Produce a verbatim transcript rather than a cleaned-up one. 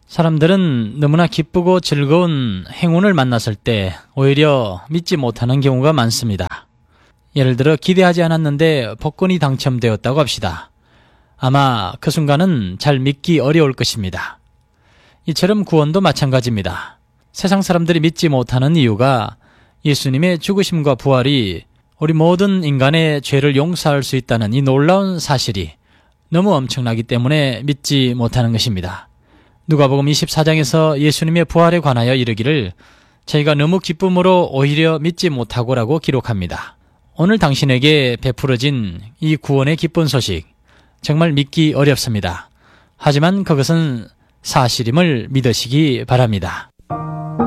사람들은 너무나 기쁘고 즐거운 행운을 만났을 때 오히려 믿지 못하는 경우가 많습니다. 예를 들어 기대하지 않았는데 복권이 당첨되었다고 합시다. 아마 그 순간은 잘 믿기 어려울 것입니다. 이처럼 구원도 마찬가지입니다. 세상 사람들이 믿지 못하는 이유가 예수님의 죽으심과 부활이 우리 모든 인간의 죄를 용서할 수 있다는 이 놀라운 사실이 너무 엄청나기 때문에 믿지 못하는 것입니다. 누가복음 이십사 장에서 예수님의 부활에 관하여 이르기를 저희가 너무 기쁨으로 오히려 믿지 못하고라고 기록합니다. 오늘 당신에게 베풀어진 이 구원의 기쁜 소식, 정말 믿기 어렵습니다. 하지만 그것은 사실임을 믿으시기 바랍니다.